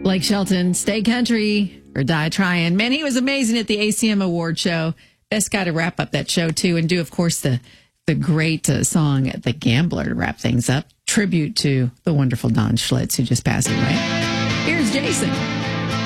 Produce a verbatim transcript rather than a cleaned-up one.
Blake Shelton, Stay Country or Die Trying. Man, he was amazing at the A C M Award show. Best guy to wrap up that show, too, and do, of course, the, the great uh, song, The Gambler, to wrap things up. Tribute to the wonderful Don Schlitz, who just passed away. Here's Jason.